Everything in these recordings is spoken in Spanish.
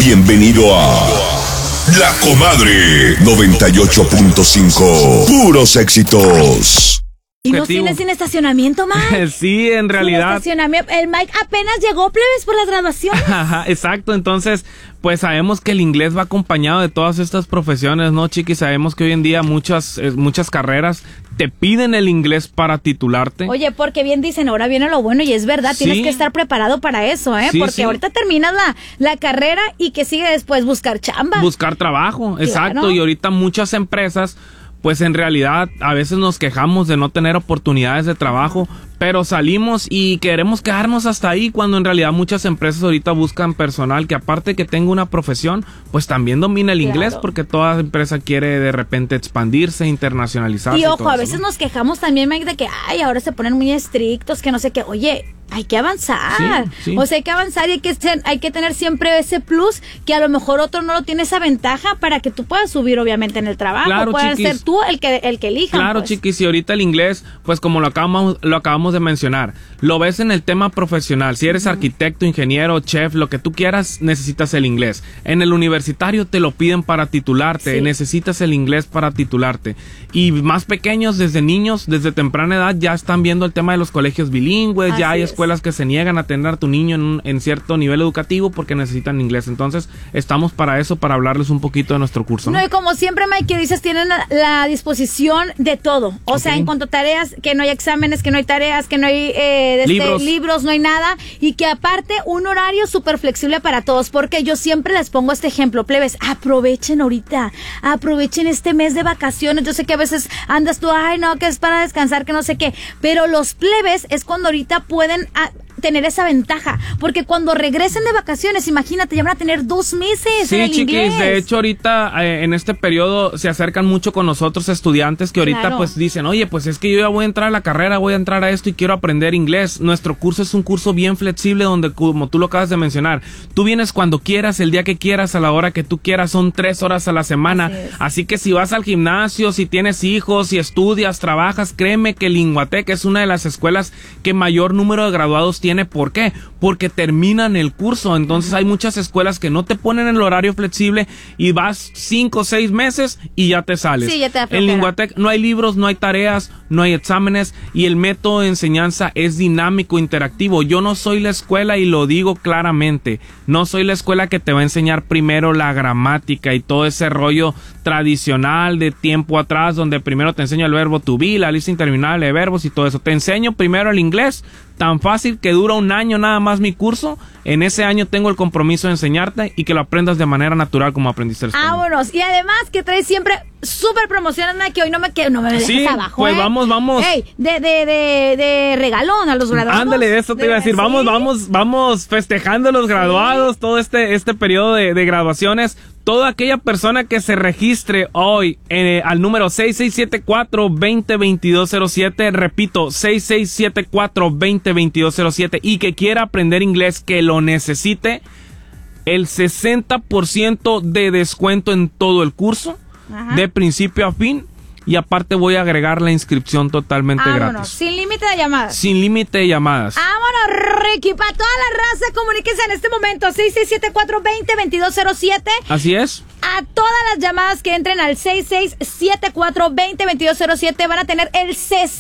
Bienvenido a La Comadre 98.5. Puros éxitos. ¿Y no tiene sin estacionamiento, Mike? Sí, en realidad. El Mike apenas llegó, plebes, por las graduaciones. Ajá, exacto. Entonces, pues sabemos que el inglés va acompañado de todas estas profesiones, ¿no, chiquis? Sabemos que hoy en día muchas carreras te piden el inglés para titularte. Oye, porque bien dicen, ahora viene lo bueno, y es verdad, Sí. tienes que estar preparado para eso, ¿eh? Sí, Porque sí. ahorita terminas la carrera y que sigue después buscar chamba. Buscar trabajo, exacto. Claro. Y ahorita muchas empresas, pues en realidad a veces nos quejamos de no tener oportunidades de trabajo, pero salimos y queremos quedarnos hasta ahí, cuando en realidad muchas empresas ahorita buscan personal que, aparte que tenga una profesión, pues también domina el Claro. inglés, porque toda empresa quiere de repente expandirse, internacionalizarse. Y ojo, todo a eso, veces ¿no? nos quejamos también, Mike, de que, ay, ahora se ponen muy estrictos, que no sé qué. Oye, hay que avanzar. Sí, sí. O sea, hay que avanzar y hay que tener siempre ese plus que a lo mejor otro no lo tiene, esa ventaja, para que tú puedas subir, obviamente, en el trabajo. Claro, puedas chiquis. ser tú el que elija. Claro, pues. chiquis, y ahorita el inglés, pues como lo acabamos de mencionar, lo ves en el tema profesional. Si eres arquitecto, ingeniero, chef, lo que tú quieras, necesitas el inglés. En el universitario te lo piden para titularte, Sí. necesitas el inglés para titularte. Y más pequeños, desde niños, desde temprana edad, ya están viendo el tema de los colegios bilingües, ya Así hay es. escuelas que se niegan a tener a tu niño en cierto nivel educativo porque necesitan inglés. Entonces, estamos para eso, para hablarles un poquito de nuestro curso, ¿no? No, y como siempre, Mike, que dices, tienen la disposición de todo. O sea, Ok. en cuanto a tareas, que no hay exámenes, que no hay tareas, que no hay libros, no hay nada. Y que aparte, un horario súper flexible para todos. Porque yo siempre les pongo este ejemplo, plebes, aprovechen ahorita, aprovechen este mes de vacaciones. Yo sé que a veces andas tú, ay, no, que es para descansar, que no sé qué. Pero los plebes es cuando ahorita pueden tener esa ventaja, porque cuando regresen de vacaciones, imagínate, ya van a tener 2 meses en Sí, el chiquis, inglés. de hecho ahorita en este periodo se acercan mucho con nosotros estudiantes que ahorita Claro. pues dicen, oye, pues es que yo ya voy a entrar a la carrera, voy a entrar a esto y quiero aprender inglés. Nuestro curso es un curso bien flexible donde, como tú lo acabas de mencionar, tú vienes cuando quieras, el día que quieras, a la hora que tú quieras, son 3 horas a la semana. Así es. Así que si vas al gimnasio, si tienes hijos, si estudias, trabajas, créeme que Linguatec es una de las escuelas que mayor número de graduados tiene. ¿Por qué? Porque terminan el curso. Entonces hay muchas escuelas que no te ponen el horario flexible y vas 5 o 6 meses y ya te sales. Sí, ya te da En flojera. Linguatec no hay libros, no hay tareas, no hay exámenes, y el método de enseñanza es dinámico, interactivo. Yo no soy la escuela, y lo digo claramente, no soy la escuela que te va a enseñar primero la gramática y todo ese rollo tradicional de tiempo atrás, donde primero te enseño el verbo to be, la lista interminable de verbos y todo eso. Te enseño primero el inglés, tan fácil que dura 1 año nada más mi curso. En ese año tengo el compromiso de enseñarte y que lo aprendas de manera natural como aprendiste el español. Vámonos. Y además que trae siempre súper promociones, Mike, que hoy no me dejes Sí, abajo. pues vamos. Ey, de regalón a los graduados. Ándale, eso te iba a decir. Sí. Vamos festejando los graduados, todo este periodo de graduaciones. Toda aquella persona que se registre hoy al número 6674-202207, repito, 6674-202207, y que quiera aprender inglés, que lo necesite, el 60% de descuento en todo el curso, Ajá. de principio a fin, y aparte voy a agregar la inscripción totalmente Vámonos, gratis. sin límite de llamadas. Sin límite de llamadas. Vámonos, Ricky, para toda la raza, comuníquense en este momento, 6674-202207. Así es. A todas las llamadas que entren al 6674-202207 van a tener el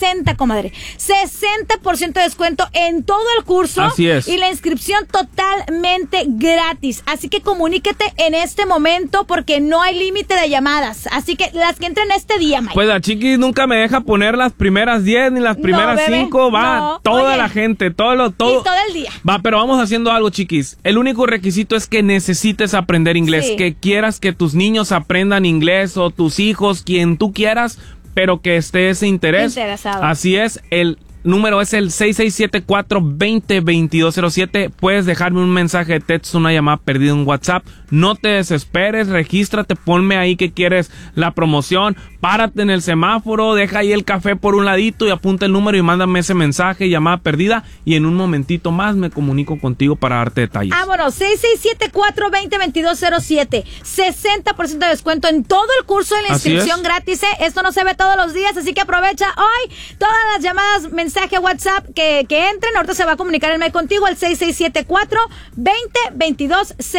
60% de descuento en todo el curso. Así es. Y la inscripción totalmente gratis. Así que comuníquete en este momento, porque no hay límite de llamadas. Así que las que entren este día, Mike. Pues la chiquis nunca me deja poner las primeras 10 ni las primeras bebé, 5. Va no. toda Oye, la gente, todo. y todo el día. Va, pero vamos haciendo algo, chiquis. El único requisito es que necesites aprender inglés. Sí. Que quieras que tus niños aprendan inglés, o tus hijos, quien tú quieras, pero que esté ese interés. Interesado. Así es, el número es el 6674-202207. Puedes dejarme un mensaje de texto, una llamada perdida en WhatsApp. No te desesperes, regístrate, ponme ahí que quieres la promoción. Párate en el semáforo, deja ahí el café por un ladito y apunta el número y mándame ese mensaje, llamada perdida, y en un momentito más me comunico contigo para darte detalles. Vámonos, 6674-202207. 60% de descuento en todo el curso, de la Así inscripción es. gratis. Esto no se ve todos los días, así que aprovecha hoy todas las llamadas, mensaje WhatsApp que entren. Ahorita se va a comunicar el mail contigo al 6674-202207.